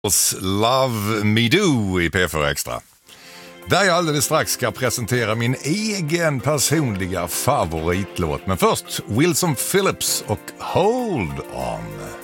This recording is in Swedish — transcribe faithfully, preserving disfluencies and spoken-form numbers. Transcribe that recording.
Love Me Do i P fyra Extra. Där jag alldeles strax ska presentera min egen personliga favoritlåt. Men först Wilson Phillips och Hold On.